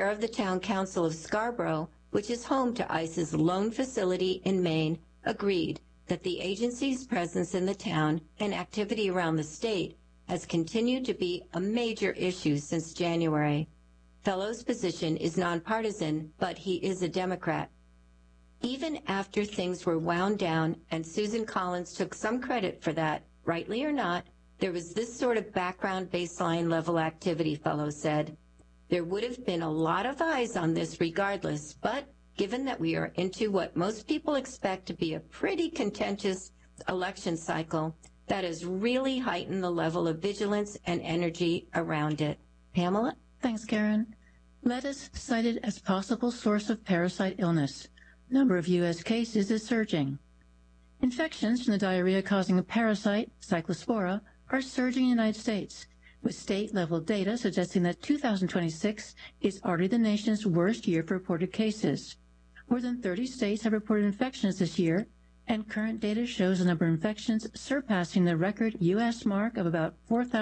chair of the town council of Scarborough, which is home to ICE's lone facility in Maine, agreed that the agency's presence in the town and activity around the state has continued to be a major issue since January. Fellow's position is nonpartisan, but he is a Democrat. Even after things were wound down, and Susan Collins took some credit for that, rightly or not, there was this sort of background baseline level activity, Fellow said. There would have been a lot of eyes on this regardless, but given that we are into what most people expect to be a pretty contentious election cycle, that has really heightened the level of vigilance and energy around it. Pamela? Thanks, Karen. Lettuce cited as possible source of parasite illness. Number of U.S. cases is surging. Infections from the diarrhea causing a parasite, Cyclospora, are surging in the United States, with state-level data suggesting that 2026 is already the nation's worst year for reported cases. More than 30 states have reported infections this year, and current data shows the number of infections surpassing the record U.S. mark of about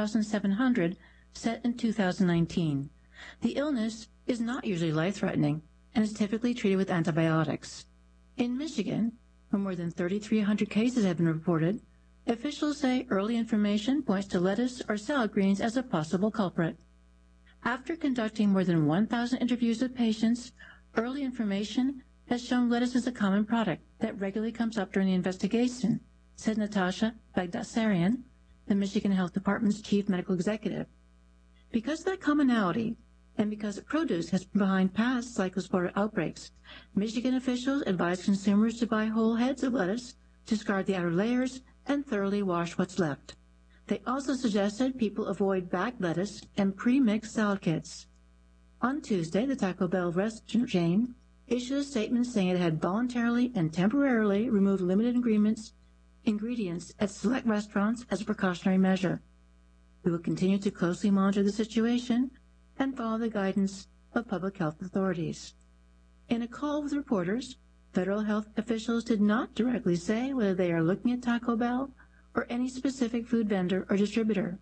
4,700 set in 2019. The illness is not usually life-threatening and is typically treated with antibiotics. In Michigan, where more than 3,300 cases have been reported, officials say early information points to lettuce or salad greens as a possible culprit. After conducting more than 1,000 interviews with patients, early information has shown lettuce is a common product that regularly comes up during the investigation, said Natasha Bagdasarian, the Michigan Health Department's chief medical executive. Because of that commonality, and because produce has been behind past Cyclospora outbreaks, Michigan officials advise consumers to buy whole heads of lettuce, discard the outer layers, and thoroughly wash what's left. They also suggested people avoid bagged lettuce and pre-mixed salad kits. On Tuesday, the Taco Bell restaurant chain issued a statement saying it had voluntarily and temporarily removed limited ingredients at select restaurants as a precautionary measure. We will continue to closely monitor the situation and follow the guidance of public health authorities. In a call with reporters, federal health officials did not directly say whether they are looking at Taco Bell or any specific food vendor or distributor.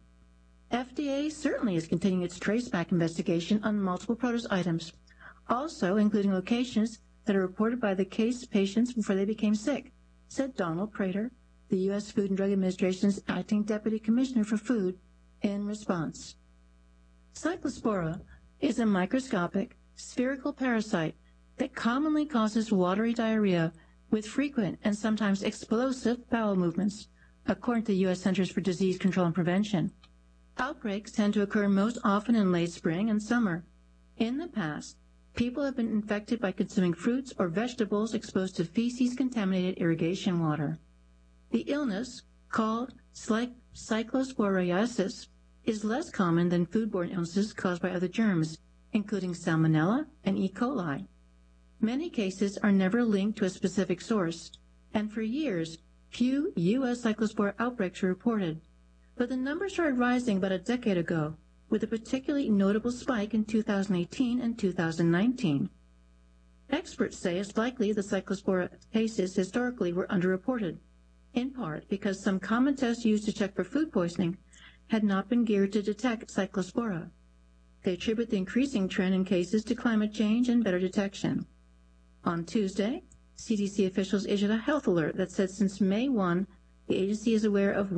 FDA certainly is continuing its traceback investigation on multiple produce items, also including locations that are reported by the case patients before they became sick, said Donald Prater, the U.S. Food and Drug Administration's acting deputy commissioner for food, in response. Cyclospora is a microscopic, spherical parasite that commonly causes watery diarrhea with frequent and sometimes explosive bowel movements, according to the U.S. Centers for Disease Control and Prevention. Outbreaks tend to occur most often in late spring and summer. In the past, people have been infected by consuming fruits or vegetables exposed to feces-contaminated irrigation water. The illness, called cyclosporiasis, is less common than foodborne illnesses caused by other germs, including Salmonella and E. coli. Many cases are never linked to a specific source, and for years, few U.S. cyclospora outbreaks were reported. But the numbers started rising about a decade ago, with a particularly notable spike in 2018 and 2019. Experts say it's likely the cyclospora cases historically were underreported, in part because some common tests used to check for food poisoning had not been geared to detect cyclospora. They attribute the increasing trend in cases to climate change and better detection. On Tuesday, CDC officials issued a health alert that said since May 1, the agency is aware of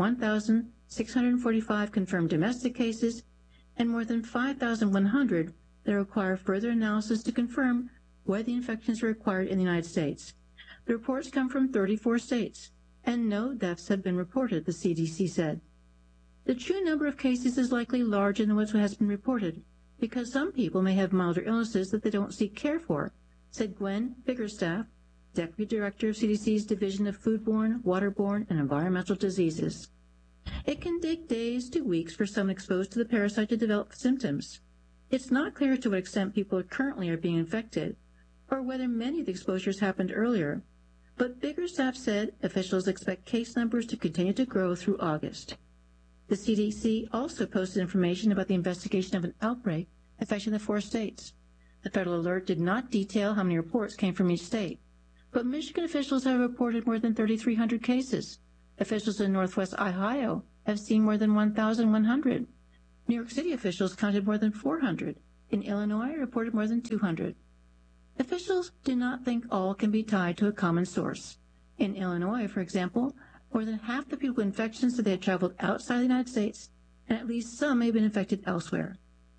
1,645 confirmed domestic cases and more than 5,100 that require further analysis to confirm whether the infections are required in the United States. The reports come from 34 states, and no deaths have been reported, the CDC said. The true number of cases is likely larger than what has been reported, because some people may have milder illnesses that they don't seek care for, said Gwen Biggerstaff, Deputy Director of CDC's Division of Foodborne, Waterborne, and Environmental Diseases. It can take days to weeks for someone exposed to the parasite to develop symptoms. It's not clear to what extent people currently are being infected, or whether many of the exposures happened earlier, but Biggerstaff said officials expect case numbers to continue to grow through August. The CDC also posted information about the investigation of an outbreak affecting the 4 states. The federal alert did not detail how many reports came from each state, but Michigan officials have reported more than 3,300 cases. Officials in Northwest Ohio have seen more than 1,100. New York City officials counted more than 400. In Illinois, reported more than 200. Officials do not think all can be tied to a common source. In Illinois, for example, more than half the people with infections said they had traveled outside the United States, and at least some may have been infected elsewhere.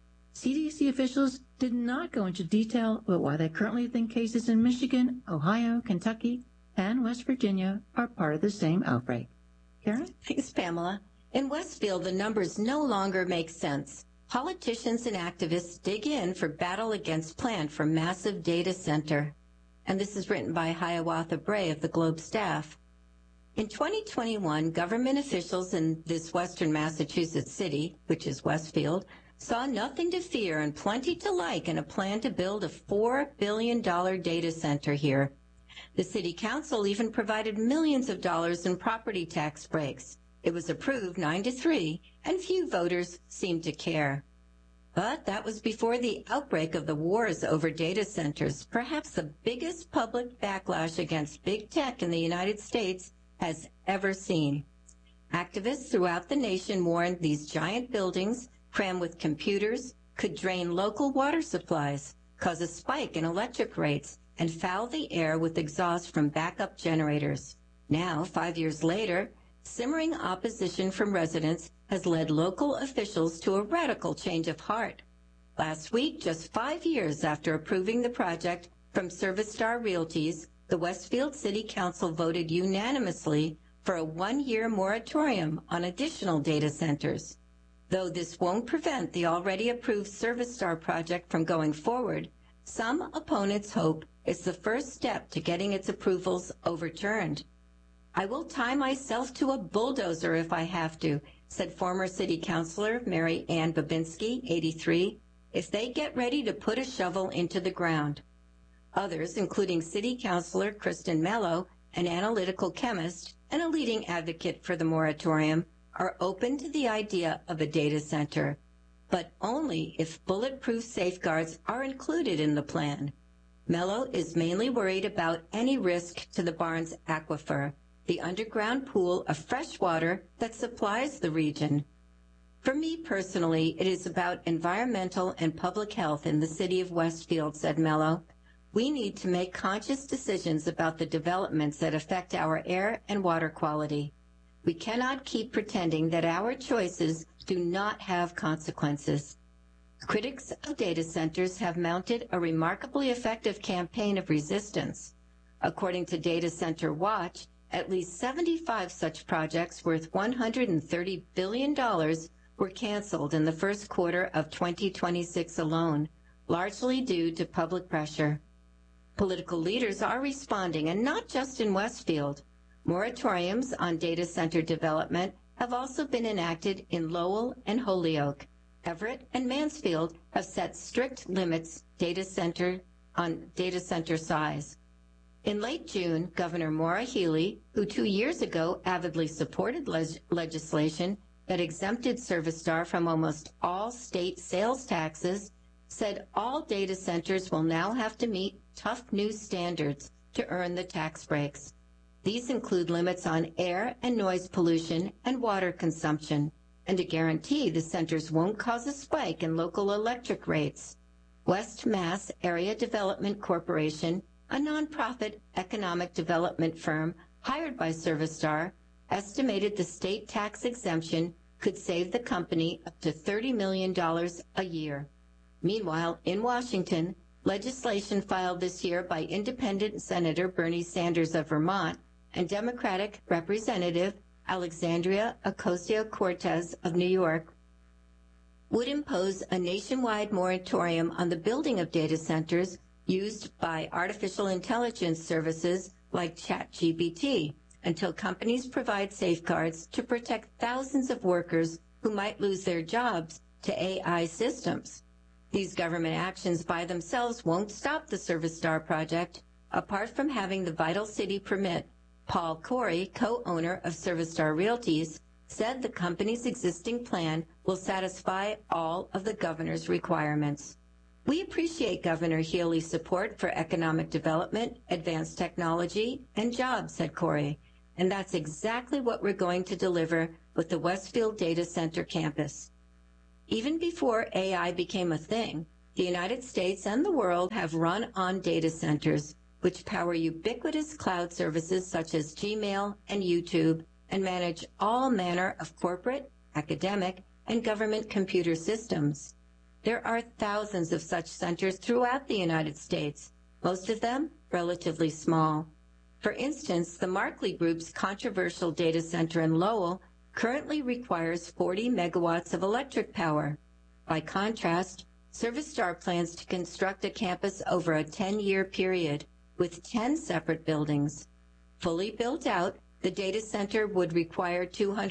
CDC officials did not go into detail about why they currently think cases in Michigan, Ohio, Kentucky, and West Virginia are part of the same outbreak. Karen? Thanks, Pamela. In Westfield, the numbers no longer make sense. Politicians and activists dig in for battle against plan for massive data center. And this is written by Hiawatha Bray of the Globe staff. In 2021, government officials in this western Massachusetts city, which is Westfield, saw nothing to fear and plenty to like in a plan to build a $4 billion data center here. The city council even provided millions of dollars in property tax breaks. It was approved 9-3, and few voters seemed to care. But that was before the outbreak of the wars over data centers, perhaps the biggest public backlash against big tech in the United States has ever seen. Activists throughout the nation warned these giant buildings, crammed with computers, could drain local water supplies, cause a spike in electric rates, and foul the air with exhaust from backup generators. Now, 5 years later, simmering opposition from residents has led local officials to a radical change of heart. Last week, just 5 years after approving the project from ServiceStar Realties, the Westfield City Council voted unanimously for a 1-year moratorium on additional data centers. Though this won't prevent the already approved ServiceStar project from going forward, some opponents hope it's the first step to getting its approvals overturned. "I will tie myself to a bulldozer if I have to," said former city councilor Mary Ann Babinski, 83, "if they get ready to put a shovel into the ground." Others, including city councilor Kristen Mello, an analytical chemist and a leading advocate for the moratorium, are open to the idea of a data center, but only if bulletproof safeguards are included in the plan. Mello is mainly worried about any risk to the Barnes Aquifer, the underground pool of fresh water that supplies the region. "For me personally, it is about environmental and public health in the city of Westfield," said Mello. "We need to make conscious decisions about the developments that affect our air and water quality. We cannot keep pretending that our choices do not have consequences." Critics of data centers have mounted a remarkably effective campaign of resistance. According to Data Center Watch, at least 75 such projects worth $130 billion were canceled in the first quarter of 2026 alone, largely due to public pressure. Political leaders are responding, and not just in Westfield. Moratoriums on data center development have also been enacted in Lowell and Holyoke. Everett and Mansfield have set strict limits on data center size. In late June, Governor Maura Healey, who 2 years ago avidly supported legislation that exempted ServiceStar from almost all state sales taxes, said all data centers will now have to meet tough new standards to earn the tax breaks. These include limits on air and noise pollution and water consumption, and to guarantee the centers won't cause a spike in local electric rates. West Mass Area Development Corporation, a nonprofit economic development firm hired by ServiceStar, estimated the state tax exemption could save the company up to $30 million a year. Meanwhile, in Washington, legislation filed this year by independent Senator Bernie Sanders of Vermont and Democratic Representative Alexandria Ocasio-Cortez of New York would impose a nationwide moratorium on the building of data centers used by artificial intelligence services like ChatGPT until companies provide safeguards to protect thousands of workers who might lose their jobs to AI systems. These government actions by themselves won't stop the ServiceStar project. Apart from having the Vital City permit, Paul Corey, co-owner of ServiceStar Realties, said the company's existing plan will satisfy all of the governor's requirements. "We appreciate Governor Healey's support for economic development, advanced technology, and jobs," said Corey, "and that's exactly what we're going to deliver with the Westfield Data Center campus." Even before AI became a thing, The United States and the world have run on data centers, which power ubiquitous cloud services such as Gmail and YouTube and manage all manner of corporate, academic, and government computer systems. There are thousands of such centers throughout the United States, most of them relatively small. For instance, the Markley Group's controversial data center in Lowell currently requires 40 megawatts of electric power. By contrast, Service-Star plans to construct a campus over a 10-year period with 10 separate buildings. Fully built out, the data center would require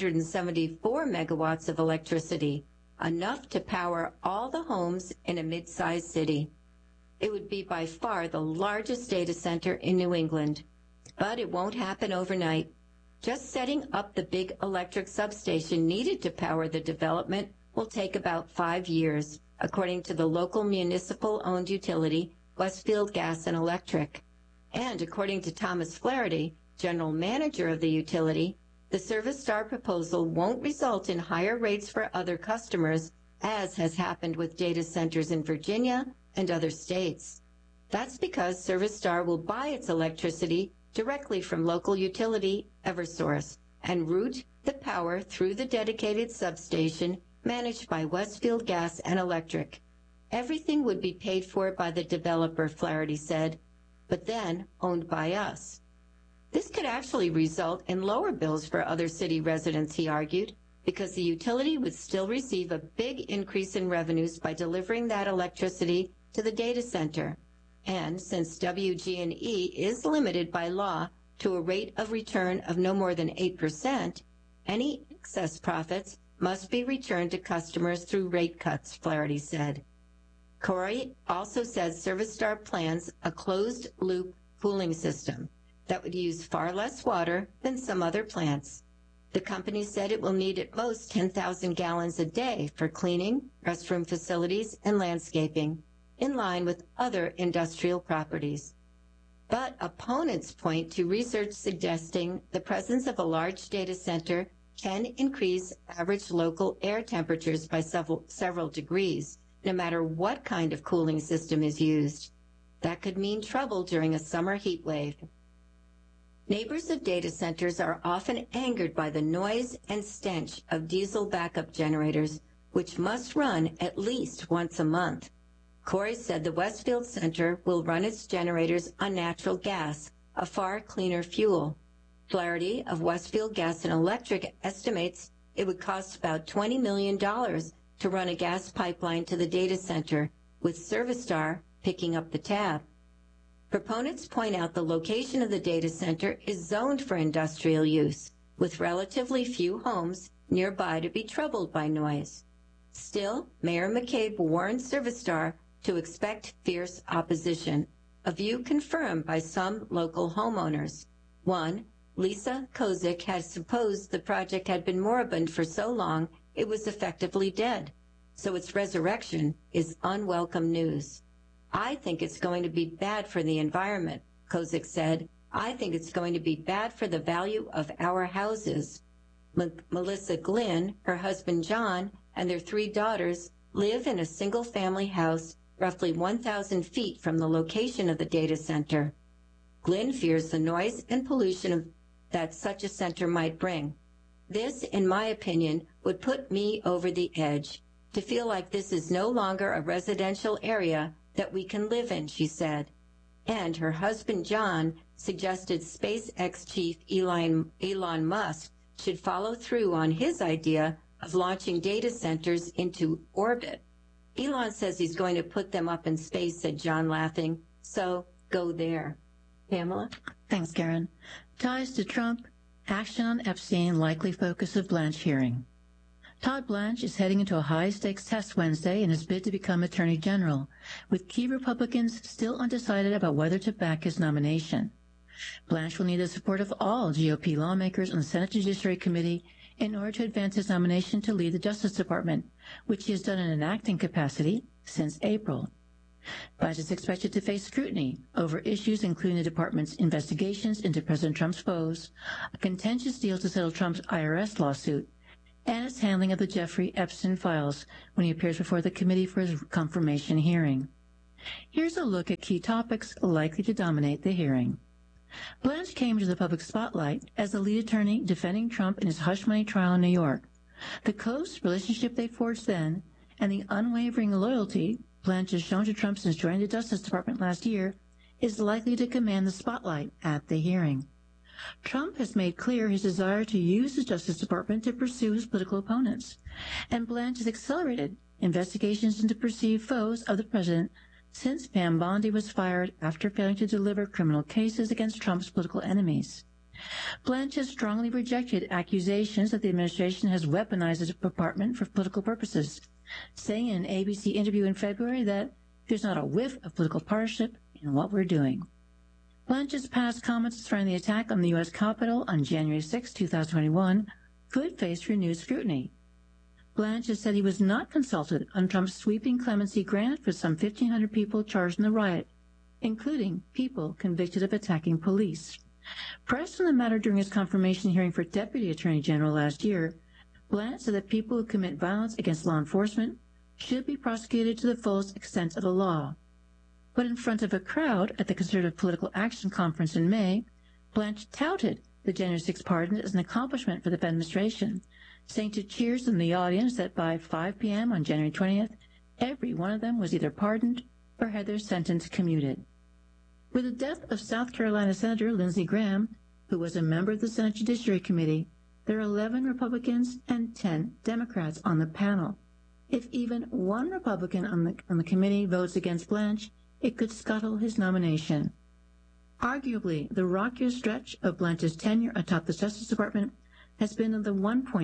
274 megawatts of electricity, enough to power all the homes in a mid-sized city. It would be by far the largest data center in New England. But it won't happen overnight. Just setting up the big electric substation needed to power the development will take about 5 years, according to the local municipal-owned utility, Westfield Gas and Electric. And according to Thomas Flaherty, general manager of the utility, the Service-Star proposal won't result in higher rates for other customers, as has happened with data centers in Virginia and other states. That's because Service-Star will buy its electricity directly from local utility Eversource and route the power through the dedicated substation managed by Westfield Gas and Electric. Everything would be paid for by the developer, Flaherty said, but then owned by us. This could actually result in lower bills for other city residents, he argued, because the utility would still receive a big increase in revenues by delivering that electricity to the data center. And since WG&E is limited by law to a rate of return of no more than 8%, any excess profits must be returned to customers through rate cuts, Flaherty said. Corey also said Service-Star plans a closed-loop cooling system that would use far less water than some other plants. The company said it will need at most 10,000 gallons a day for cleaning, restroom facilities, and landscaping, in line with other industrial properties. But opponents point to research suggesting the presence of a large data center can increase average local air temperatures by several degrees, no matter what kind of cooling system is used. That could mean trouble during a summer heat wave. Neighbors of data centers are often angered by the noise and stench of diesel backup generators, which must run at least once a month. Corey said the Westfield Center will run its generators on natural gas, a far cleaner fuel. Flaherty of Westfield Gas and Electric estimates it would cost about $20 million to run a gas pipeline to the data center, with Service-Star picking up the tab. Proponents point out the location of the data center is zoned for industrial use, with relatively few homes nearby to be troubled by noise. Still, Mayor McCabe warned Service-Star to expect fierce opposition, a view confirmed by some local homeowners. One, Lisa Kozik, had supposed the project had been moribund for so long it was effectively dead, so its resurrection is unwelcome news. I think it's going to be bad for the environment, Kozik said. I think it's going to be bad for the value of our houses. Melissa Glynn, her husband John, and their 3 daughters live in a single-family house roughly 1,000 feet from the location of the data center. Glynn fears the noise and pollution that such a center might bring. This, in my opinion, would put me over the edge, to feel like this is no longer a residential area that we can live in, she said. And her husband John suggested SpaceX chief Elon Musk should follow through on his idea of launching data centers into orbit. Elon says he's going to put them up in space, said John, laughing. So go there. Pamela? Thanks, Karen. Ties to Trump, action on Epstein, likely focus of Blanche hearing. Todd Blanche is heading into a high-stakes test Wednesday in his bid to become Attorney General, with key Republicans still undecided about whether to back his nomination. Blanche will need the support of all GOP lawmakers on the Senate Judiciary Committee in order to advance his nomination to lead the Justice Department, which he has done in an acting capacity since April. Blanche is expected to face scrutiny over issues including the department's investigations into President Trump's foes, a contentious deal to settle Trump's IRS lawsuit, and its handling of the Jeffrey Epstein files when he appears before the committee for his confirmation hearing. Here's a look at key topics likely to dominate the hearing. Blanche came to the public spotlight as the lead attorney defending Trump in his hush money trial in New York. The close relationship they forged then and the unwavering loyalty Blanche has shown to Trump since joining the Justice Department last year is likely to command the spotlight at the hearing. Trump has made clear his desire to use the Justice Department to pursue his political opponents, and Blanche has accelerated investigations into perceived foes of the president since Pam Bondi was fired after failing to deliver criminal cases against Trump's political enemies. Blanche has strongly rejected accusations that the administration has weaponized the department for political purposes, saying in an ABC interview in February that there's not a whiff of political partisanship in what we're doing. Blanche's past comments surrounding the attack on the U.S. Capitol on January 6, 2021 could face renewed scrutiny. Blanche has said he was not consulted on Trump's sweeping clemency grant for some 1,500 people charged in the riot, including people convicted of attacking police. Pressed on the matter during his confirmation hearing for Deputy Attorney General last year, Blanche said that people who commit violence against law enforcement should be prosecuted to the fullest extent of the law. But in front of a crowd at the Conservative Political Action Conference in May, Blanche touted the January 6 pardon as an accomplishment for the administration, saying to cheers in the audience that by 5 p.m. on January 20th, every one of them was either pardoned or had their sentence commuted. With the death of South Carolina Senator Lindsey Graham, who was a member of the Senate Judiciary Committee, there are 11 Republicans and 10 Democrats on the panel. If even one Republican on the committee votes against Blanche, it could scuttle his nomination. Arguably, the rockiest stretch of Blanche's tenure atop the Justice Department has been the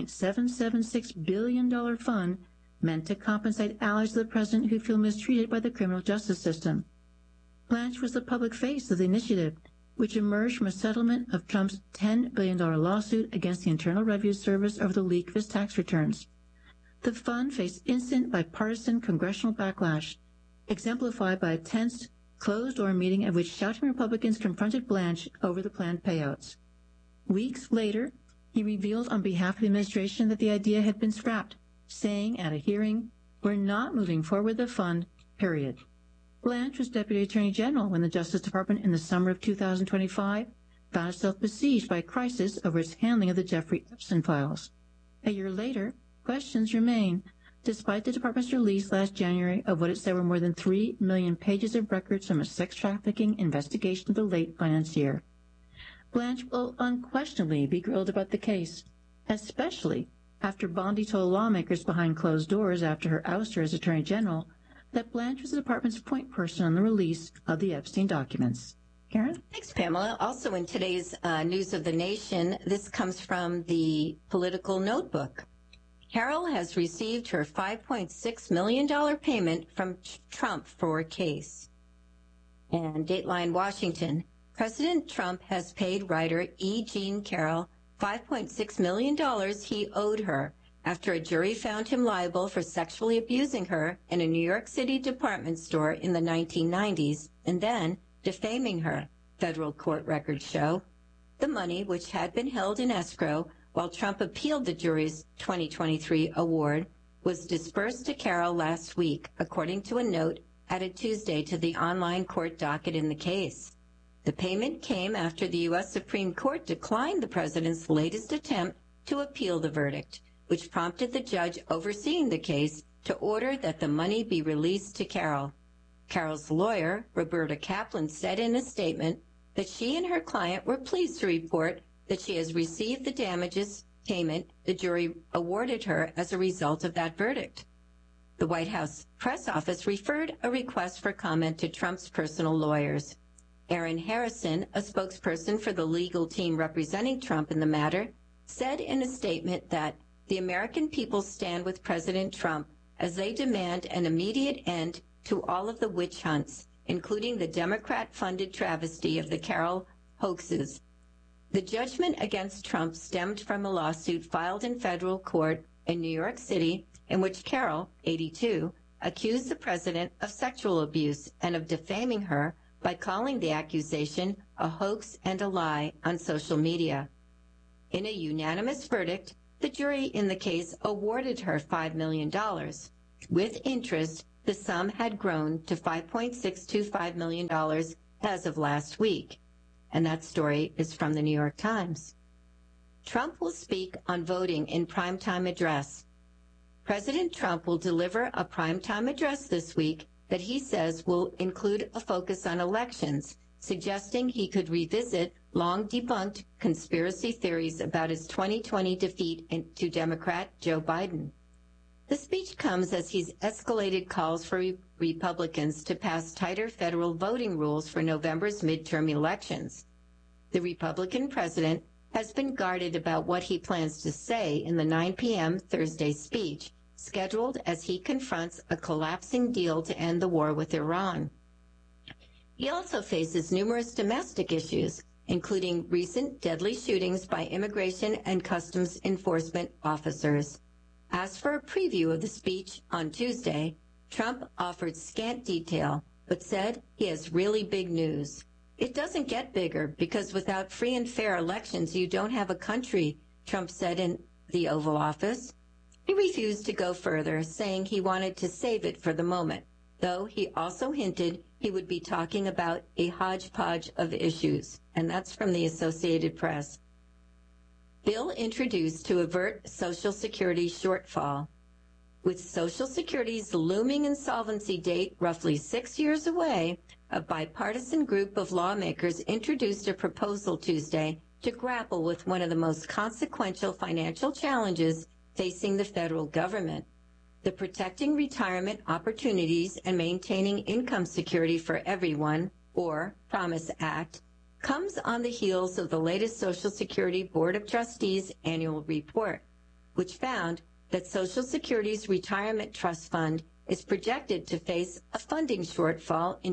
$1.776 billion fund meant to compensate allies of the president who feel mistreated by the criminal justice system. Blanche was the public face of the initiative, which emerged from a settlement of Trump's $10 billion lawsuit against the Internal Revenue Service over the leak of his tax returns. The fund faced instant bipartisan congressional backlash, exemplified by a tense, closed-door meeting at which shouting Republicans confronted Blanche over the planned payouts. Weeks later, he revealed on behalf of the administration that the idea had been scrapped, saying at a hearing, "We're not moving forward with the fund, period." Blanche was Deputy Attorney General when the Justice Department in the summer of 2025 found itself besieged by a crisis over its handling of the Jeffrey Epstein files. A year later, questions remain, despite the department's release last January of what it said were more than 3 million pages of records from a sex trafficking investigation of the late financier. Blanche will unquestionably be grilled about the case, especially after Bondi told lawmakers behind closed doors after her ouster as Attorney General that Blanche was the department's point person on the release of the Epstein documents. Karen? Thanks, Pamela. Also in today's News of the Nation, this comes from the Political Notebook. Carol has received her $5.6 million payment from Trump for a case. And Dateline Washington, President Trump has paid writer E. Jean Carroll $5.6 million he owed her after a jury found him liable for sexually abusing her in a New York City department store in the 1990s and then defaming her, federal court records show. The money, which had been held in escrow while Trump appealed the jury's 2023 award, was dispersed to Carroll last week, according to a note added Tuesday to the online court docket in the case. The payment came after the U.S. Supreme Court declined the president's latest attempt to appeal the verdict, which prompted the judge overseeing the case to order that the money be released to Carroll. Carroll's lawyer, Roberta Kaplan, said in a statement that she and her client were pleased to report that she has received the damages payment the jury awarded her as a result of that verdict. The White House press office referred a request for comment to Trump's personal lawyers. Aaron Harrison, a spokesperson for the legal team representing Trump in the matter, said in a statement that the American people stand with President Trump as they demand an immediate end to all of the witch hunts, including the Democrat-funded travesty of the Carroll hoaxes. The judgment against Trump stemmed from a lawsuit filed in federal court in New York City in which Carroll, 82, accused the president of sexual abuse and of defaming her by calling the accusation a hoax and a lie on social media. In a unanimous verdict, the jury in the case awarded her $5 million. With interest, the sum had grown to $5.625 million as of last week. And that story is from the New York Times. Trump will speak on voting in primetime address. President Trump will deliver a primetime address this week that he says will include a focus on elections, suggesting he could revisit long-debunked conspiracy theories about his 2020 defeat to Democrat Joe Biden. The speech comes as he's escalated calls for Republicans to pass tighter federal voting rules for November's midterm elections. The Republican president has been guarded about what he plans to say in the 9 p.m. Thursday speech, scheduled as he confronts a collapsing deal to end the war with Iran. He also faces numerous domestic issues, including recent deadly shootings by Immigration and Customs Enforcement officers. As for a preview of the speech on Tuesday, Trump offered scant detail, but said he has really big news. It doesn't get bigger because without free and fair elections, you don't have a country, Trump said in the Oval Office. He refused to go further, saying he wanted to save it for the moment, though he also hinted he would be talking about a hodgepodge of issues, and that's from the Associated Press. Bill introduced to avert Social Security shortfall. With Social Security's looming insolvency date roughly 6 years away, a bipartisan group of lawmakers introduced a proposal Tuesday to grapple with one of the most consequential financial challenges facing the federal government. The Protecting Retirement Opportunities and Maintaining Income Security for Everyone, or PROMISE Act, comes on the heels of the latest Social Security Board of Trustees annual report, which found that Social Security's Retirement Trust Fund is projected to face a funding shortfall in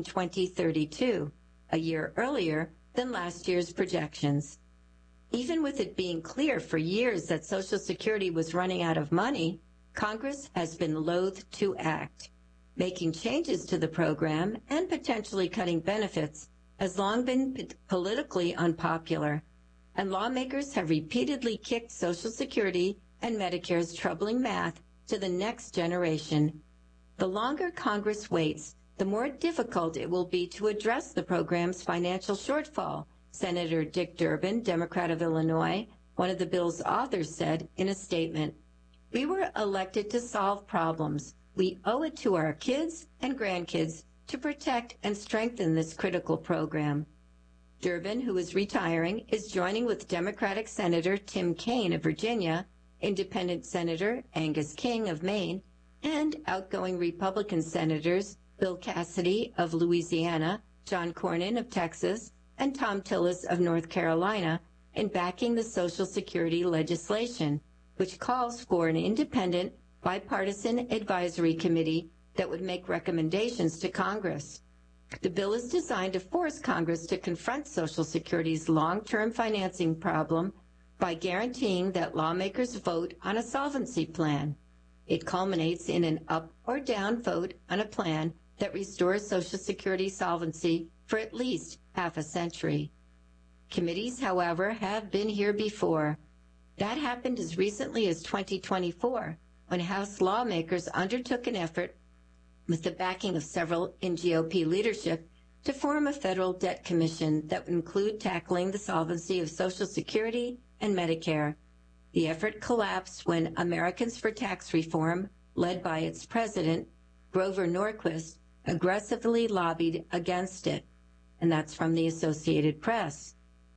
2032, a year earlier than last year's projections. Even with it being clear for years that Social Security was running out of money, Congress has been loath to act. Making changes to the program and potentially cutting benefits has long been politically unpopular, and lawmakers have repeatedly kicked Social Security and Medicare's troubling math to the next generation. The longer Congress waits, the more difficult it will be to address the program's financial shortfall, Senator Dick Durbin, Democrat of Illinois, one of the bill's authors, said in a statement. We were elected to solve problems. We owe it to our kids and grandkids to protect and strengthen this critical program. Durbin, who is retiring, is joining with Democratic Senator Tim Kaine of Virginia, Independent Senator Angus King of Maine, and outgoing Republican Senators Bill Cassidy of Louisiana, John Cornyn of Texas, and Thom Tillis of North Carolina in backing the Social Security legislation, which calls for an independent, bipartisan advisory committee that would make recommendations to Congress. The bill is designed to force Congress to confront Social Security's long-term financing problem by guaranteeing that lawmakers vote on a solvency plan. It culminates in an up or down vote on a plan that restores Social Security solvency for at least half a century. Committees, however, have been here before. That happened as recently as 2024, when House lawmakers undertook an effort with the backing of several in GOP leadership to form a federal debt commission that would include tackling the solvency of Social Security and Medicare. The effort collapsed when Americans for Tax Reform, led by its president, Grover Norquist, aggressively lobbied against it. And that's from the Associated Press.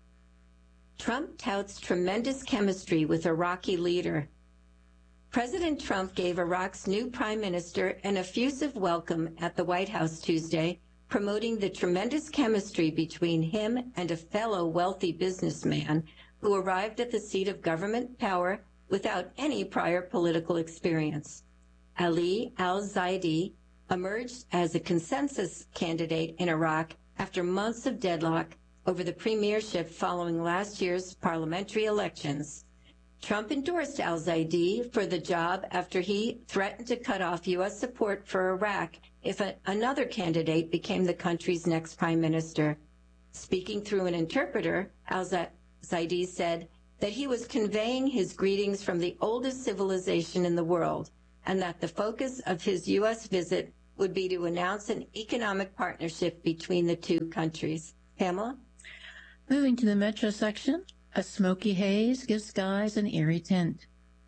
Trump touts tremendous chemistry with Iraqi leader. President Trump gave Iraq's new prime minister an effusive welcome at the White House Tuesday, promoting the tremendous chemistry between him and a fellow wealthy businessman who arrived at the seat of government power without any prior political experience. Ali al-Zaidi emerged as a consensus candidate in Iraq after months of deadlock over the premiership following last year's parliamentary elections. Trump endorsed al-Zaidi for the job after he threatened to cut off U.S. support for Iraq if another candidate became the country's next prime minister. Speaking through an interpreter, al-Zaidi said, that he was conveying his greetings from the oldest civilization in the world, and that the focus of his U.S. visit would be to announce an economic partnership between the two countries. Pamela? Moving to the metro section, a smoky haze gives skies an eerie tint.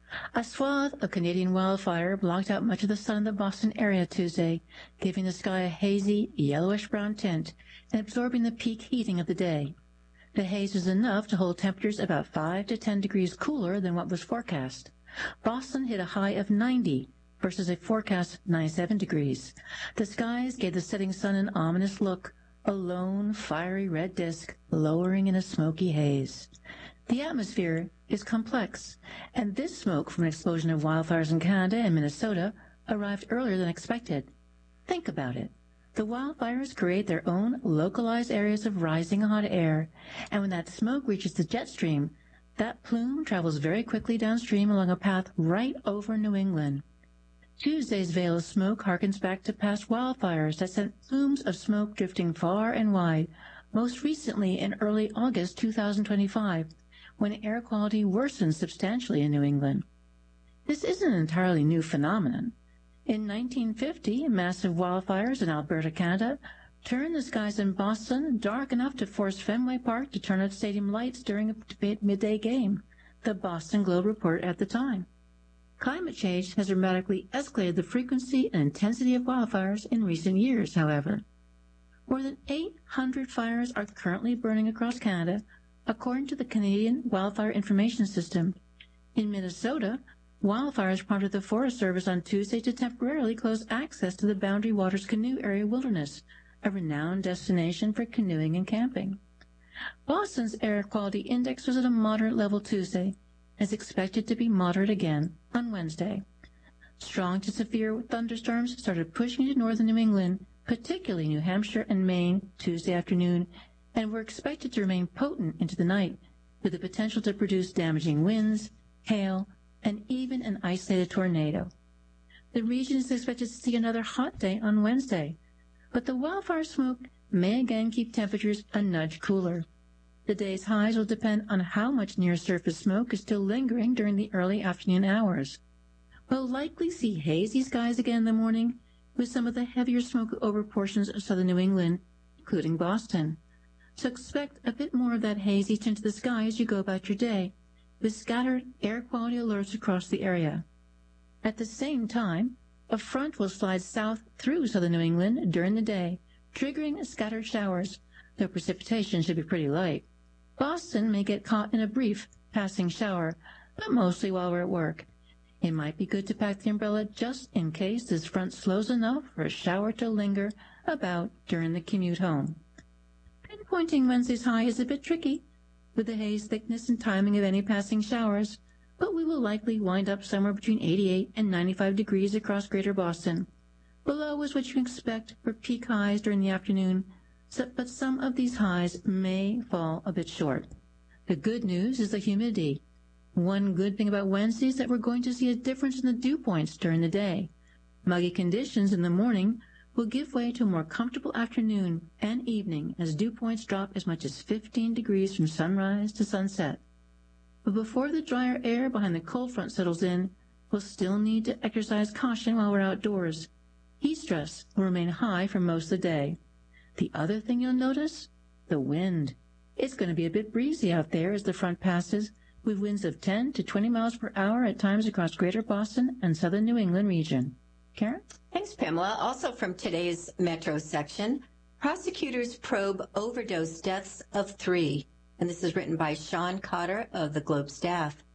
A swath of Canadian wildfire blocked out much of the sun in the Boston area Tuesday, giving the sky a hazy, yellowish-brown tint and absorbing the peak heating of the day. The haze was enough to hold temperatures about 5 to 10 degrees cooler than what was forecast. Boston hit a high of 90 versus a forecast 97 degrees. The skies gave the setting sun an ominous look, a lone, fiery red disk lowering in a smoky haze. The atmosphere is complex, and this smoke from an explosion of wildfires in Canada and Minnesota arrived earlier than expected. Think about it. The wildfires create their own localized areas of rising hot air, and when that smoke reaches the jet stream, that plume travels very quickly downstream along a path right over New England. Tuesday's veil of smoke harkens back to past wildfires that sent plumes of smoke drifting far and wide, most recently in early August 2025, when air quality worsened substantially in New England. This isn't an entirely new phenomenon. In 1950, massive wildfires in Alberta, Canada, turned the skies in Boston dark enough to force Fenway Park to turn off stadium lights during a midday game, the Boston Globe reported at the time. Climate change has dramatically escalated the frequency and intensity of wildfires in recent years, however. More than 800 fires are currently burning across Canada, according to the Canadian Wildfire Information System. In Minnesota, wildfires prompted the Forest Service on Tuesday to temporarily close access to the Boundary Waters Canoe Area Wilderness, a renowned destination for canoeing and camping. Boston's air quality index was at a moderate level Tuesday, and is expected to be moderate again on Wednesday. Strong to severe thunderstorms started pushing into northern New England, particularly New Hampshire and Maine, Tuesday afternoon, and were expected to remain potent into the night, with the potential to produce damaging winds, hail, and even an isolated tornado. The region is expected to see another hot day on Wednesday, but the wildfire smoke may again keep temperatures a nudge cooler. The day's highs will depend on how much near-surface smoke is still lingering during the early afternoon hours. We'll likely see hazy skies again in the morning, with some of the heavier smoke over portions of southern New England, including Boston. So expect a bit more of that hazy tint to the sky as you go about your day, with scattered air quality alerts across the area. At the same time, a front will slide south through southern New England during the day, triggering scattered showers, though precipitation should be pretty light. Boston may get caught in a brief passing shower, but mostly while we're at work. It might be good to pack the umbrella just in case this front slows enough for a shower to linger about during the commute home. Pinpointing Wednesday's high is a bit tricky, with the haze thickness and timing of any passing showers, but we will likely wind up somewhere between 88 and 95 degrees across greater Boston. Below is what you can expect for peak highs during the afternoon, but some of these highs may fall a bit short. The good news is the humidity. One good thing about Wednesday is that we're going to see a difference in the dew points during the day. Muggy conditions in the morning will give way to a more comfortable afternoon and evening as dew points drop as much as 15 degrees from sunrise to sunset. But before the drier air behind the cold front settles in, we'll still need to exercise caution while we're outdoors. Heat stress will remain high for most of the day. The other thing you'll notice? The wind. It's going to be a bit breezy out there as the front passes, with winds of 10 to 20 miles per hour at times across greater Boston and southern New England region. Karen? Thanks, Pamela. Also from today's Metro section, prosecutors probe overdose deaths of 3. And this is written by Sean Cotter of the Globe staff.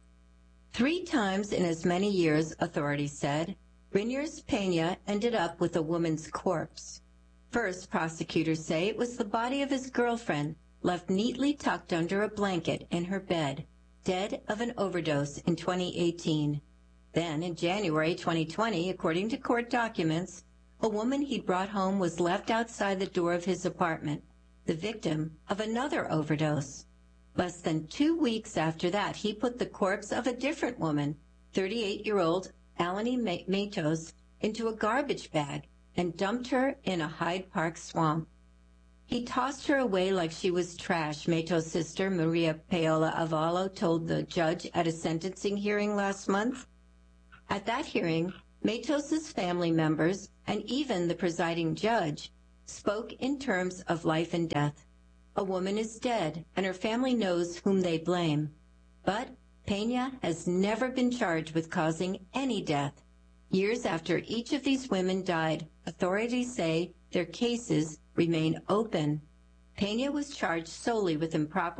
3 times in as many years, authorities said, Riniers Pena ended up with a woman's corpse. First, prosecutors say it was the body of his girlfriend, left neatly tucked under a blanket in her bed, dead of an overdose in 2018. Then, in January 2020, according to court documents, a woman he'd brought home was left outside the door of his apartment, the victim of another overdose. Less than 2 weeks after that, he put the corpse of a different woman, 38-year-old Alani Matos, into a garbage bag and dumped her in a Hyde Park swamp. He tossed her away like she was trash, Mato's sister, Maria Paola Avallo, told the judge at a sentencing hearing last month. At that hearing, Matos's family members, and even the presiding judge, spoke in terms of life and death. A woman is dead, and her family knows whom they blame. But Pena has never been charged with causing any death. Years after each of these women died, authorities say their cases remain open. Pena was charged solely with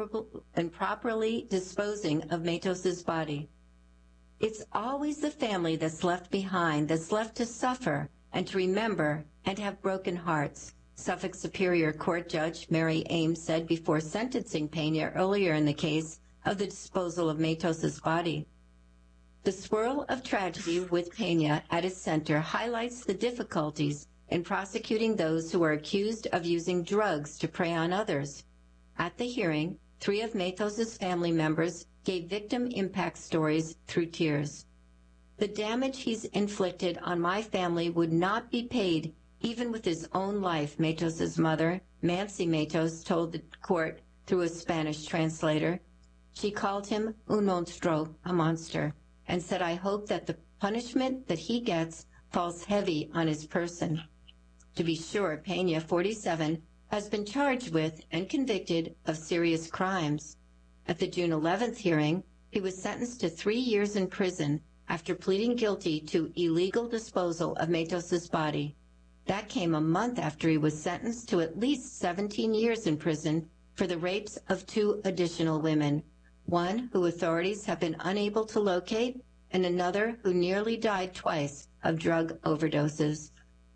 improperly disposing of Matos's body. It's always the family that's left behind, that's left to suffer and to remember and have broken hearts, Suffolk Superior Court Judge Mary Ames said before sentencing Pena earlier in the case of the disposal of Matos's body. The swirl of tragedy with Pena at its center highlights the difficulties in prosecuting those who are accused of using drugs to prey on others. At the hearing, 3 of Matos's family members gave victim impact stories through tears. The damage he's inflicted on my family would not be paid even with his own life, Matos's mother, Nancy Matos, told the court through a Spanish translator. She called him un monstruo, a monster, and said, "I hope that the punishment that he gets falls heavy on his person." To be sure, Pena, 47, has been charged with and convicted of serious crimes. At the June 11th hearing, he was sentenced to 3 years in prison after pleading guilty to illegal disposal of Matos's body. That came a month after he was sentenced to at least 17 years in prison for the rapes of 2 additional women, one who authorities have been unable to locate, and another who nearly died twice of drug overdoses.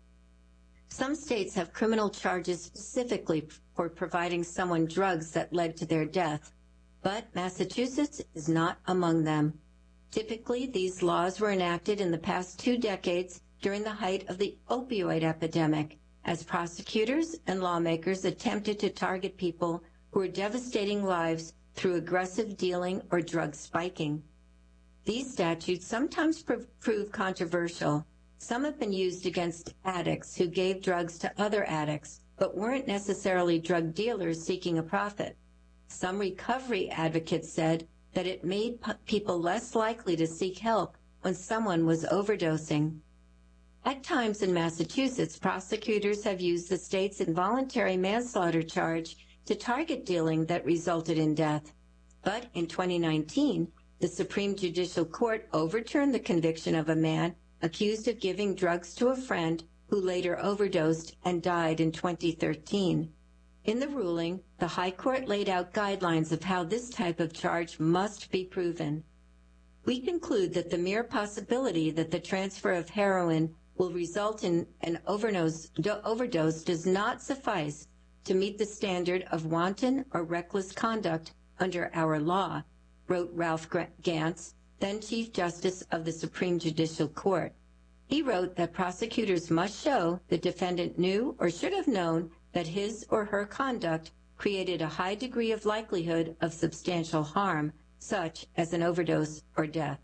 Some states have criminal charges specifically for providing someone drugs that led to their death, but Massachusetts is not among them. Typically, these laws were enacted in the past 2 decades during the height of the opioid epidemic, as prosecutors and lawmakers attempted to target people who were devastating lives through aggressive dealing or drug spiking. These statutes sometimes prove controversial. Some have been used against addicts who gave drugs to other addicts, but weren't necessarily drug dealers seeking a profit. Some recovery advocates said that it made people less likely to seek help when someone was overdosing. At times in Massachusetts, prosecutors have used the state's involuntary manslaughter charge to target dealing that resulted in death. But in 2019, the Supreme Judicial Court overturned the conviction of a man accused of giving drugs to a friend who later overdosed and died in 2013. In the ruling, the High Court laid out guidelines of how this type of charge must be proven. We conclude that the mere possibility that the transfer of heroin will result in an overdose does not suffice to meet the standard of wanton or reckless conduct under our law, wrote Ralph Gantz, then Chief Justice of the Supreme Judicial Court. He wrote that prosecutors must show the defendant knew or should have known that his or her conduct created a high degree of likelihood of substantial harm, such as an overdose or death.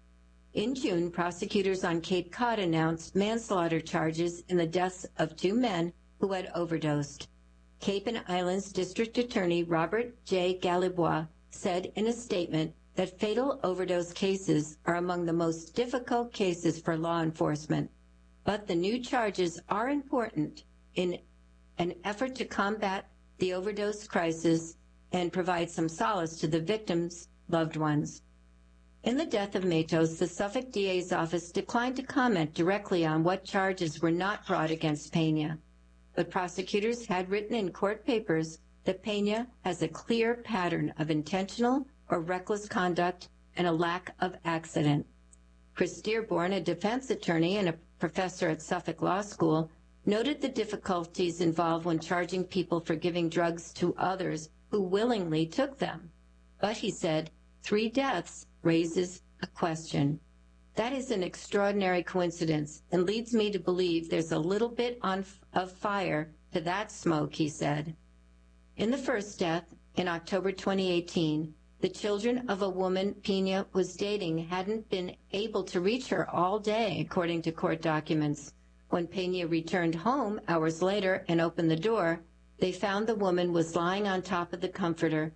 In June, prosecutors on Cape Cod announced manslaughter charges in the deaths of 2 men who had overdosed. Cape and Islands District Attorney Robert J. Galibois said in a statement that fatal overdose cases are among the most difficult cases for law enforcement, but the new charges are important in an effort to combat the overdose crisis and provide some solace to the victims' loved ones. In the death of Matos, the Suffolk DA's office declined to comment directly on what charges were not brought against Pena, but prosecutors had written in court papers that Pena has a clear pattern of intentional or reckless conduct and a lack of accident. Chris Dearborn, a defense attorney and a professor at Suffolk Law School, noted the difficulties involved when charging people for giving drugs to others who willingly took them. But he said, 3 deaths raises a question. That is an extraordinary coincidence and leads me to believe there's a little bit of fire to that smoke, he said. In the first death, in October 2018, the children of a woman Pena was dating hadn't been able to reach her all day, according to court documents. When Pena returned home hours later and opened the door, They found the woman was lying on top of the comforter.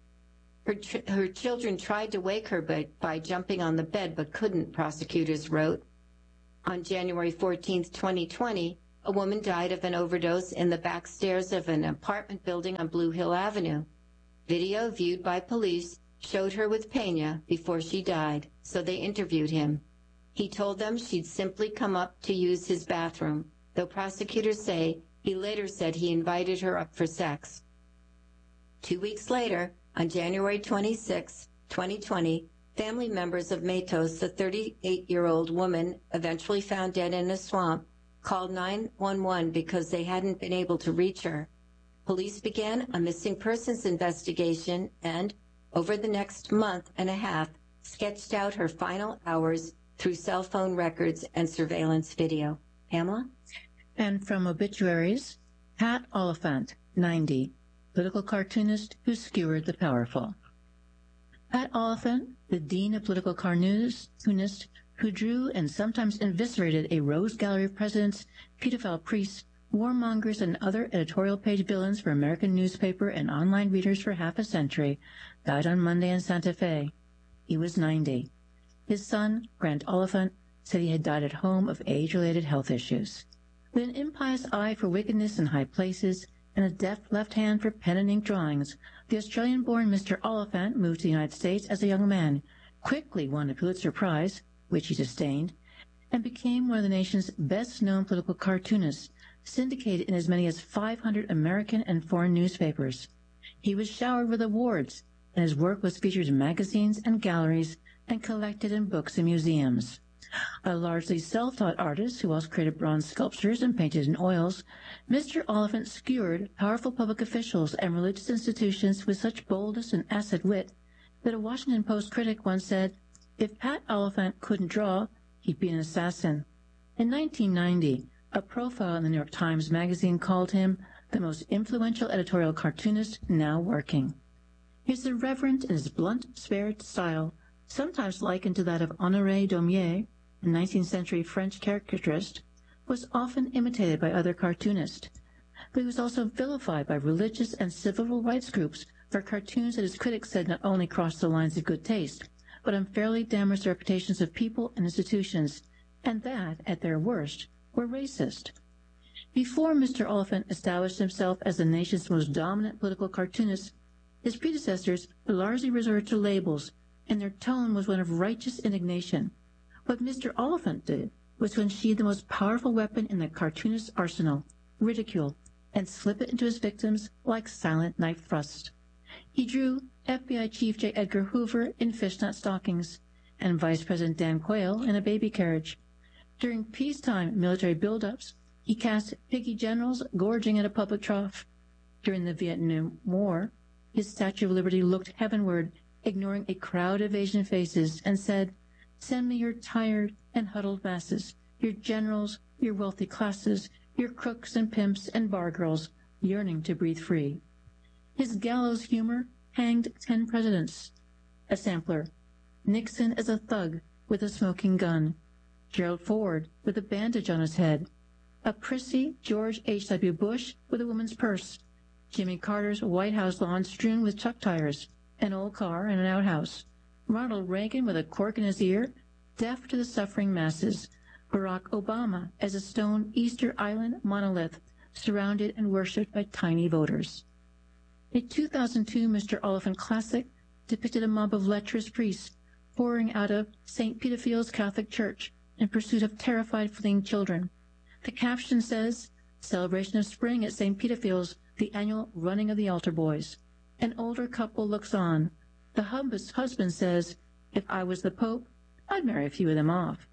Her children tried to wake her by jumping on the bed, but couldn't, prosecutors wrote. On January 14, 2020, a woman died of an overdose in the back stairs of an apartment building on Blue Hill Avenue. Video viewed by police showed her with Pena before she died, so they interviewed him. He told them she'd simply come up to use his bathroom, though prosecutors say he later said he invited her up for sex. 2 weeks later, on January 26, 2020, family members of Matos, the 38-year-old woman eventually found dead in a swamp, called 911 because they hadn't been able to reach her. Police began a missing persons investigation and, over the next month and a half, sketched out her final hours through cell phone records and surveillance video. Pamela? And from obituaries, Pat Oliphant, 90, political cartoonist who skewered the powerful. Pat Oliphant, the dean of political cartoonists who drew and sometimes eviscerated a rose gallery of presidents, pedophile priests, warmongers, and other editorial page villains for American newspaper and online readers for half a century, died on Monday in Santa Fe. He was 90. His son, Grant Oliphant, said he had died at home of age-related health issues. With an impious eye for wickedness in high places and a deft left hand for pen and ink drawings, the Australian-born Mr. Oliphant moved to the United States as a young man, quickly won a Pulitzer Prize, which he sustained, and became one of the nation's best-known political cartoonists, syndicated in as many as 500 American and foreign newspapers. He was showered with awards, and his work was featured in magazines and galleries and collected in books and museums. A largely self-taught artist who also created bronze sculptures and painted in oils, Mr. Oliphant skewered powerful public officials and religious institutions with such boldness and acid wit that a Washington Post critic once said, "If Pat Oliphant couldn't draw, he'd be an assassin." In 1990, a profile in the New York Times magazine called him the most influential editorial cartoonist now working. His irreverent and his blunt, spared style, sometimes likened to that of Honoré Daumier, a 19th century French caricaturist, was often imitated by other cartoonists, but he was also vilified by religious and civil rights groups for cartoons that his critics said not only crossed the lines of good taste, but unfairly damaged the reputations of people and institutions, and that, at their worst, were racist. Before Mr. Oliphant established himself as the nation's most dominant political cartoonist, his predecessors largely resorted to labels, and their tone was one of righteous indignation. What Mr. Oliphant did was to unsheathe the most powerful weapon in the cartoonist's arsenal, ridicule, and slip it into his victims like silent knife thrust. He drew FBI Chief J. Edgar Hoover in fishnet stockings and Vice President Dan Quayle in a baby carriage. During peacetime military buildups, he cast piggy generals gorging at a public trough. During the Vietnam War, his Statue of Liberty looked heavenward, ignoring a crowd of Asian faces, and said, "Send me your tired and huddled masses, your generals, your wealthy classes, your crooks and pimps and bar girls, yearning to breathe free." His gallows humor hanged 10 presidents. A sampler: Nixon as a thug with a smoking gun, Gerald Ford with a bandage on his head, a prissy George H.W. Bush with a woman's purse, Jimmy Carter's White House lawn strewn with truck tires, an old car and an outhouse, Ronald Reagan with a cork in his ear, deaf to the suffering masses, Barack Obama as a stone Easter Island monolith, surrounded and worshipped by tiny voters. A 2002 Mr. Oliphant classic depicted a mob of lecherous priests pouring out of St. Peterfield's Catholic Church in pursuit of terrified fleeing children. The caption says, "Celebration of Spring at St. Peterfield's, the annual running of the altar boys." An older couple looks on. The husband says, "If I was the Pope, I'd marry a few of them off."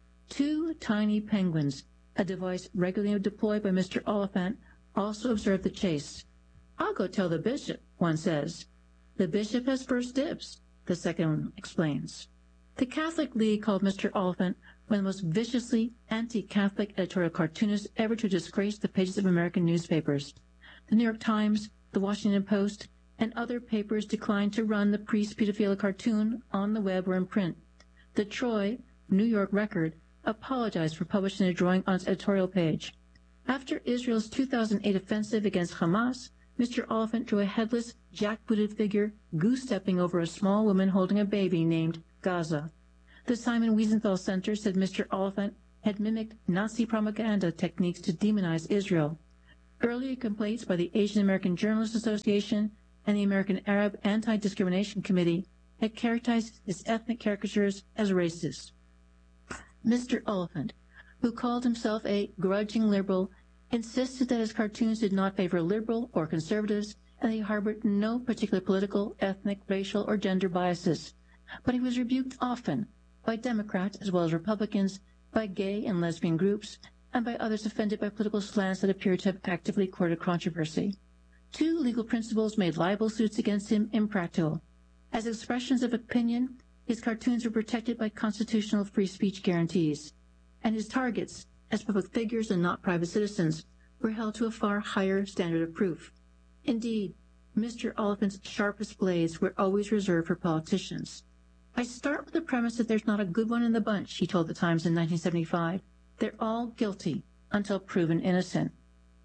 2 tiny penguins, a device regularly deployed by Mr. Oliphant, also observed the chase. "I'll go tell the bishop," one says. "The bishop has first dibs," the second one explains. The Catholic League called Mr. Oliphant one of the most viciously anti-Catholic editorial cartoonists ever to disgrace the pages of American newspapers. The New York Times, the Washington Post, and other papers declined to run the priest pedophile cartoon on the web or in print. The Troy, New York Record, apologized for publishing a drawing on its editorial page. After Israel's 2008 offensive against Hamas, Mr. Oliphant drew a headless, jackbooted figure goose-stepping over a small woman holding a baby named Gaza. The Simon Wiesenthal Center said Mr. Oliphant had mimicked Nazi propaganda techniques to demonize Israel. Earlier complaints by the Asian American Journalists Association and the American Arab Anti-Discrimination Committee had characterized his ethnic caricatures as racist. Mr. Oliphant, who called himself a grudging liberal, insisted that his cartoons did not favor liberal or conservatives and he harbored no particular political, ethnic, racial, or gender biases. But he was rebuked often by Democrats as well as Republicans, by gay and lesbian groups, and by others offended by political slants that appeared to have actively courted controversy. 2 legal principles made libel suits against him impractical. As expressions of opinion, his cartoons were protected by constitutional free speech guarantees, and his targets, as public figures and not private citizens, were held to a far higher standard of proof. Indeed, Mr. Oliphant's sharpest blades were always reserved for politicians. "I start with the premise that there's not a good one in the bunch," he told the Times in 1975. "They're all guilty until proven innocent."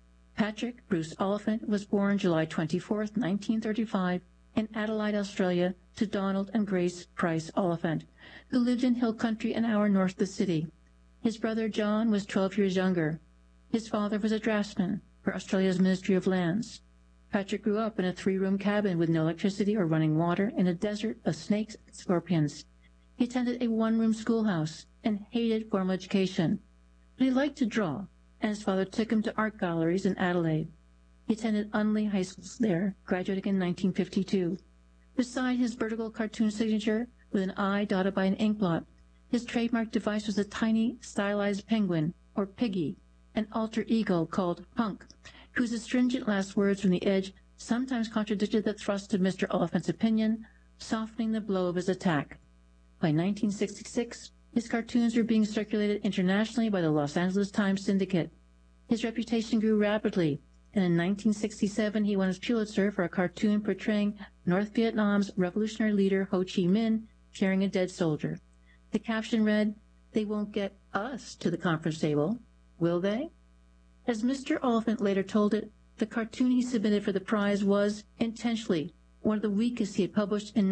Patrick Bruce Oliphant was born July 24, 1935, in Adelaide, Australia, to Donald and Grace Price Oliphant, who lived in hill country an hour north of the city. His brother John was 12 years younger. His father was a draftsman for Australia's Ministry of Lands. Patrick grew up in a 3-room cabin with no electricity or running water in a desert of snakes and scorpions. He attended a 1-room schoolhouse and hated formal education. But he liked to draw, and his father took him to art galleries in Adelaide. He attended Unley High School there, graduating in 1952. Beside his vertical cartoon signature, with an eye dotted by an inkblot, his trademark device was a tiny, stylized penguin, or piggy, an alter ego called Punk, whose astringent last words from the edge sometimes contradicted the thrust of Mr. Oliphant's opinion, softening the blow of his attack. By 1966, his cartoons were being circulated internationally by the Los Angeles Times Syndicate. His reputation grew rapidly, and in 1967 he won his Pulitzer for a cartoon portraying North Vietnam's revolutionary leader Ho Chi Minh carrying a dead soldier. The caption read, "They won't get us to the conference table, will they?" As Mr. Oliphant later told it, the cartoon he submitted for the prize was, intentionally, one of the weakest he had published in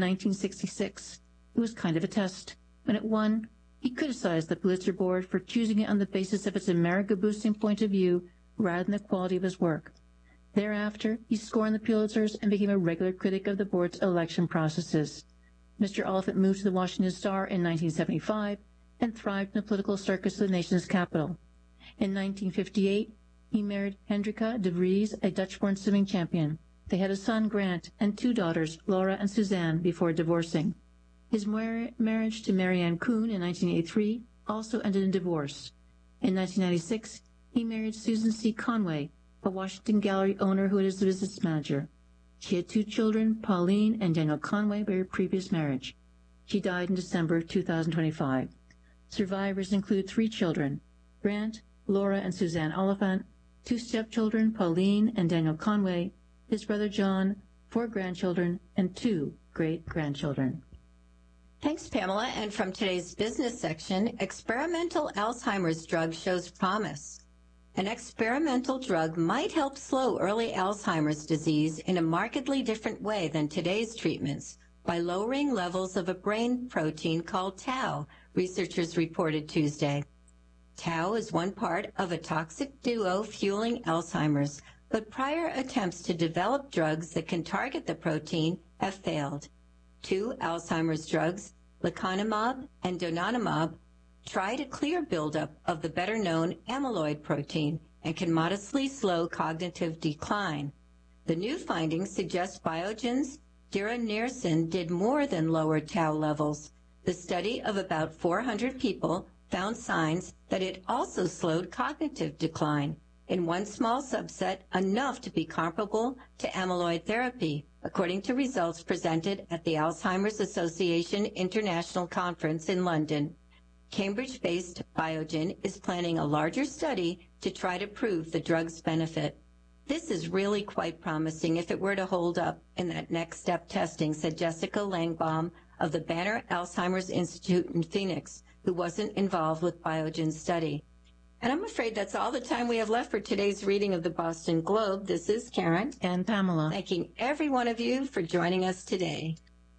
1966. It was kind of a test. When it won, he criticized the Pulitzer Board for choosing it on the basis of its America-boosting point of view rather than the quality of his work. Thereafter, he scorned the Pulitzers and became a regular critic of the board's election processes. Mr. Oliphant moved to the Washington Star in 1975 and thrived in the political circus of the nation's capital. In 1958, he married Hendrika de Vries, a Dutch-born swimming champion. They had a son, Grant, and 2 daughters, Laura and Suzanne, before divorcing. His marriage to Marianne Kuhn in 1983 also ended in divorce. In 1996, he married Susan C. Conway, a Washington Gallery owner who was the business manager. She had 2 children, Pauline and Daniel Conway, by her previous marriage. She died in December 2025. Survivors include 3 children, Grant, Laura, and Suzanne Oliphant, 2 stepchildren, Pauline and Daniel Conway, his brother John, 4 grandchildren, and 2 great-grandchildren. Thanks, Pamela. And from today's business section, experimental Alzheimer's drug shows promise. An experimental drug might help slow early Alzheimer's disease in a markedly different way than today's treatments by lowering levels of a brain protein called tau, researchers reported Tuesday. Tau is one part of a toxic duo fueling Alzheimer's, but prior attempts to develop drugs that can target the protein have failed. 2 Alzheimer's drugs, lecanemab and donanemab, try to clear buildup of the better-known amyloid protein and can modestly slow cognitive decline. The new findings suggest Biogen's diranersen did more than lower tau levels. The study of about 400 people found signs that it also slowed cognitive decline, in one small subset enough to be comparable to amyloid therapy, according to results presented at the Alzheimer's Association International Conference in London. Cambridge-based Biogen is planning a larger study to try to prove the drug's benefit. This is really quite promising if it were to hold up in that next step testing, said Jessica Langbaum of the Banner Alzheimer's Institute in Phoenix, who wasn't involved with Biogen's study. And I'm afraid that's all the time we have left for today's reading of the Boston Globe. This is Karen. And Pamela. Thanking every one of you for joining us today.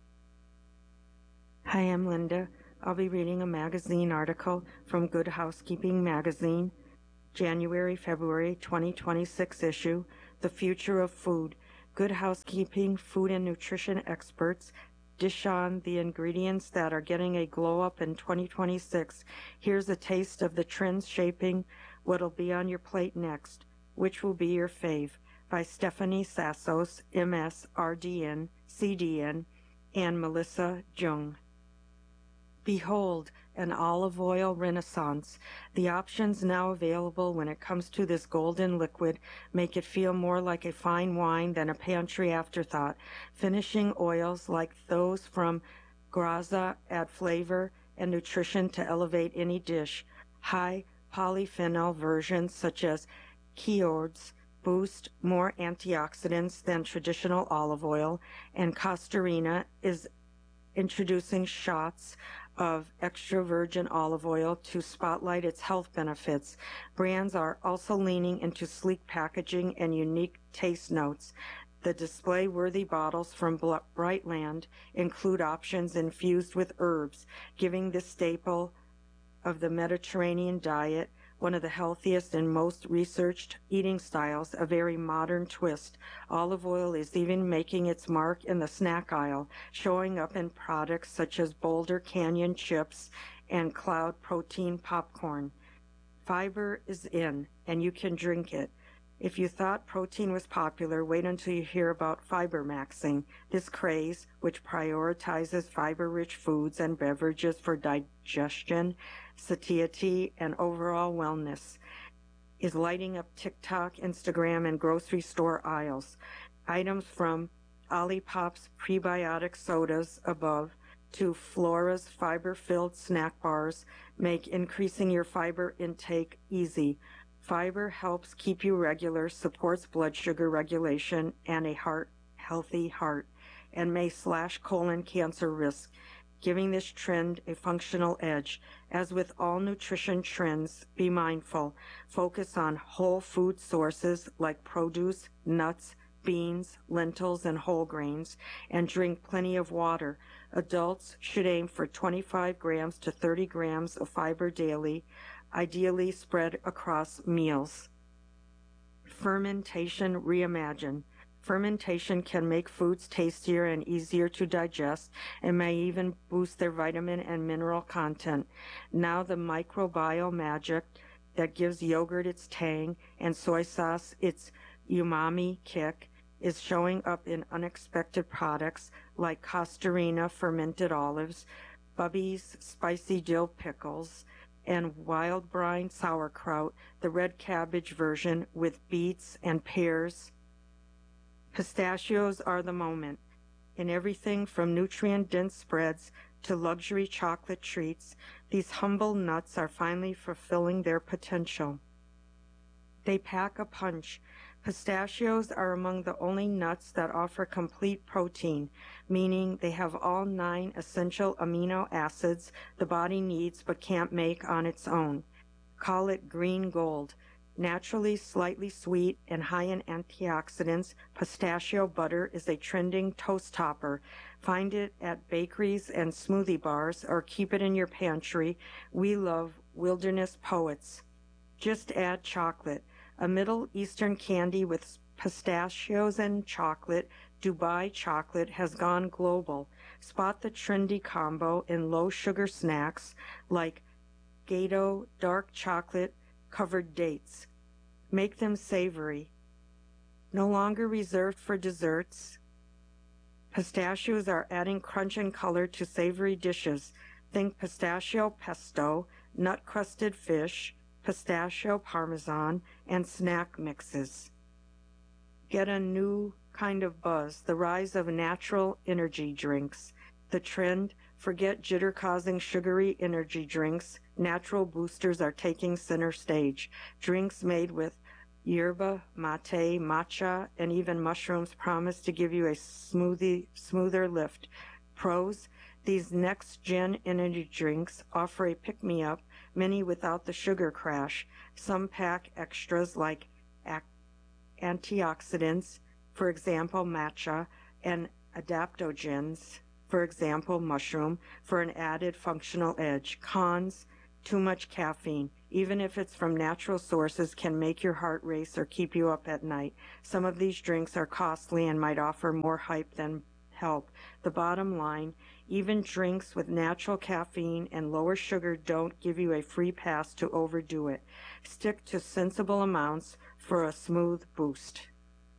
Hi, I'm Linda. I'll be reading a magazine article from Good Housekeeping magazine, January-February 2026 issue, The Future of Food. Good Housekeeping food and nutrition experts dish on the ingredients that are getting a glow up in 2026. Here's a taste of the trends shaping what'll be on your plate next. Which will be your fave? By Stephanie Sassos, MS, RDN, CDN, and Melissa Jung. Behold, an olive oil renaissance. The options now available when it comes to this golden liquid make it feel more like a fine wine than a pantry afterthought. Finishing oils like those from Graza add flavor and nutrition to elevate any dish. High polyphenol versions such as Kiods boost more antioxidants than traditional olive oil, and Costarina is introducing shots of extra virgin olive oil to spotlight its health benefits. Brands are also leaning into sleek packaging and unique taste notes. The display-worthy bottles from Brightland include options infused with herbs, giving this staple of the Mediterranean diet, one of the healthiest and most researched eating styles, a very modern twist. Olive oil is even making its mark in the snack aisle, showing up in products such as Boulder Canyon chips and Cloud protein popcorn. Fiber is in, and you can drink it. If you thought protein was popular, wait until you hear about fiber maxing. This craze, which prioritizes fiber-rich foods and beverages for digestion, satiety, and overall wellness, is lighting up TikTok, Instagram, and grocery store aisles. Items from Olipop's prebiotic sodas above to Flora's fiber-filled snack bars make increasing your fiber intake easy. Fiber helps keep you regular, supports blood sugar regulation and a healthy heart, and may slash colon cancer risk, giving this trend a functional edge. As with all nutrition trends, be mindful. Focus on whole food sources like produce, nuts, beans, lentils, and whole grains, and drink plenty of water. Adults should aim for 25 grams to 30 grams of fiber daily, ideally spread across meals. Fermentation reimagined. Fermentation can make foods tastier and easier to digest and may even boost their vitamin and mineral content. Now the microbial magic that gives yogurt its tang and soy sauce its umami kick is showing up in unexpected products like Costarina fermented olives, Bubby's spicy dill pickles, and wild brine sauerkraut, the red cabbage version with beets and pears. Pistachios are the moment. In everything from nutrient-dense spreads to luxury chocolate treats, these humble nuts are finally fulfilling their potential. They pack a punch. Pistachios are among the only nuts that offer complete protein, meaning they have all 9 essential amino acids the body needs but can't make on its own. Call it green gold. Naturally slightly sweet and high in antioxidants, pistachio butter is a trending toast topper. Find it at bakeries and smoothie bars or keep it in your pantry. We love wilderness poets. Just add chocolate. A Middle Eastern candy with pistachios and chocolate, Dubai chocolate, has gone global. Spot the trendy combo in low-sugar snacks like Gato dark chocolate-covered dates. Make them savory. No longer reserved for desserts, pistachios are adding crunch and color to savory dishes. Think pistachio pesto, nut-crusted fish, pistachio parmesan, and snack mixes. Get a new kind of buzz, the rise of natural energy drinks. The trend, forget jitter-causing sugary energy drinks. Natural boosters are taking center stage. Drinks made with yerba mate, matcha, and even mushrooms promise to give you a smoother lift. Pros, these next-gen energy drinks offer a pick-me-up many without the sugar crash. Some pack extras like antioxidants, for example matcha, and adaptogens, for example mushroom, for an added functional edge. Cons: too much caffeine, even if it's from natural sources, can make your heart race or keep you up at night. Some of these drinks are costly and might offer more hype than help. The bottom line: even drinks with natural caffeine and lower sugar don't give you a free pass to overdo it. Stick to sensible amounts for a smooth boost.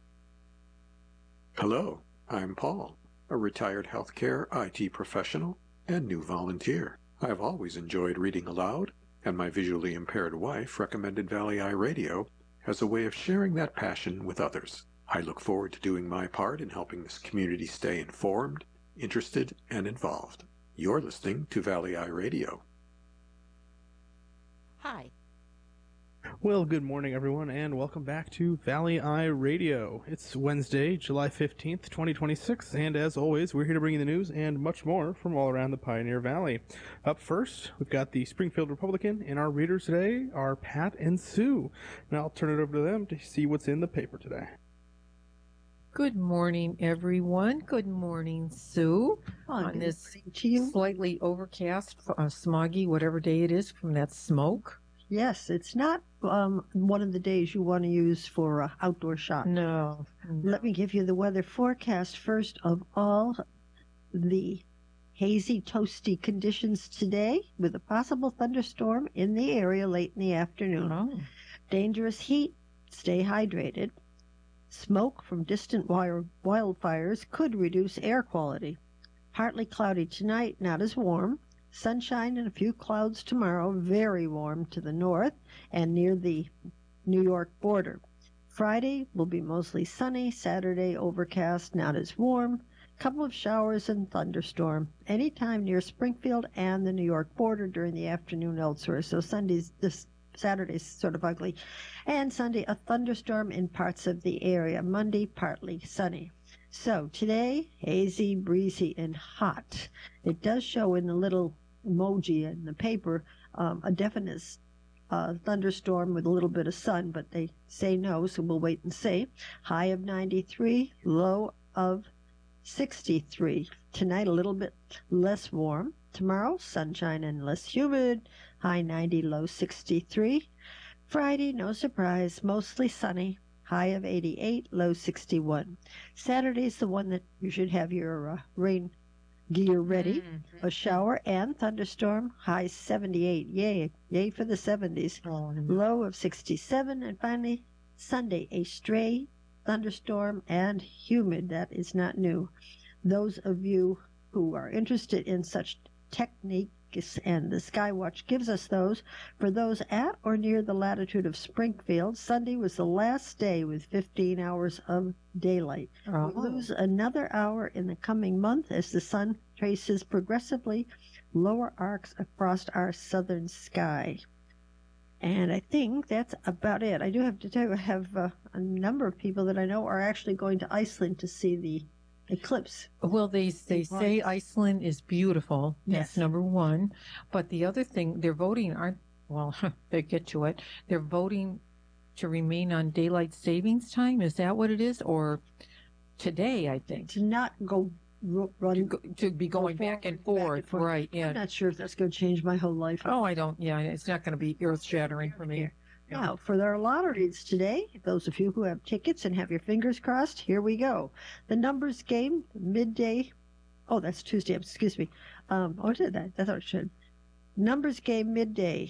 Hello, I'm Paul, a retired healthcare IT professional and new volunteer. I've always enjoyed reading aloud, and my visually impaired wife recommended Valley Eye Radio as a way of sharing that passion with others. I look forward to doing my part in helping this community stay informed, interested, and involved. You're listening to Valley Eye Radio. Hi. Well, good morning, everyone, and welcome back to Valley Eye Radio. It's Wednesday, July 15th, 2026, and as always, we're here to bring you the news and much more from all around the Pioneer Valley. Up first, we've got the Springfield Republican, and our readers today are Pat and Sue. Now I'll turn it over to them to see what's in the paper today. Good morning, everyone. Good morning, Sue. On this slightly overcast, smoggy, whatever day it is from that smoke. Yes, it's not one of the days you want to use for outdoor shop. No. Let me give you the weather forecast first of all. The hazy, toasty conditions today with a possible thunderstorm in the area late in the afternoon. Oh. Dangerous heat, stay hydrated. Smoke from distant wildfires could reduce air quality. Partly cloudy tonight, not as warm. Sunshine and a few clouds tomorrow, very warm to the north and near the New York border. Friday will be mostly sunny, Saturday overcast, not as warm. Couple of showers and thunderstorm anytime near Springfield and the New York border during the afternoon elsewhere. So Saturday's sort of ugly. And Sunday, a thunderstorm in parts of the area. Monday, partly sunny. So today, hazy, breezy, and hot. It does show in the little emoji in the paper a definite thunderstorm with a little bit of sun, but they say no, so we'll wait and see. High of 93, low of 63. Tonight, a little bit less warm. Tomorrow, sunshine and less humid. High 90, low 63. Friday, no surprise, mostly sunny. High of 88, low 61. Saturday's the one that you should have your rain gear ready. A shower and thunderstorm. High 78. Yay for the 70s. Low of 67. And finally, Sunday, a stray thunderstorm and humid. That is not new. Those of you who are interested in such techniques, and the Skywatch gives us those. For those at or near the latitude of Springfield, Sunday was the last day with 15 hours of daylight. Oh. We lose another hour in the coming month as the sun traces progressively lower arcs across our southern sky. And I think that's about it. I do have to tell you, I have a number of people that I know are actually going to Iceland to see the eclipse. Well, they say Iceland is beautiful. That's Yes. number one. But the other thing, they're voting, they get to it. They're voting to remain on daylight savings time. Is that what it is? Or today, I think. To not go run To be going back and forth. Right, yeah. I'm not sure if that's going to change my whole life. Oh, it's not going to be earth-shattering for me. Now, for our lotteries today, those of you who have tickets and have your fingers crossed, here we go. The numbers game, midday. Oh, that's Tuesday. Excuse me. Oh, did that? I thought it should. Numbers game midday.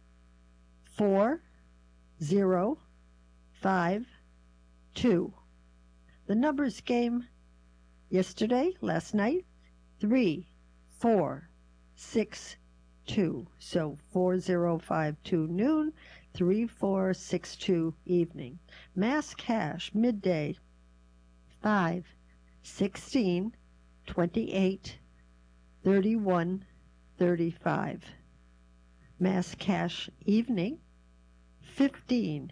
4, 0, 5, 2. The numbers game yesterday, last night, 3, 4, 6, 2. So 4052 noon, 3462 evening. Mass cash midday 5, 16, 28, 31, 35. Mass cash evening 15,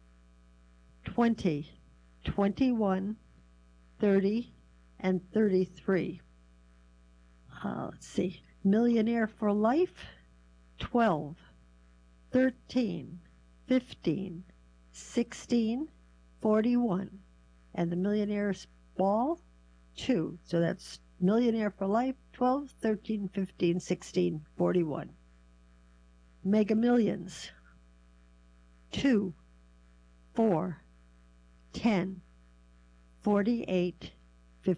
20, 21, 30, and 33. Let's see. Millionaire for life 12, 13, 15, 16, 41. And the millionaire's ball, 2. So that's millionaire for life, 12, 13, 15, 16, 41. Mega Millions, 2, 4, 10, 48,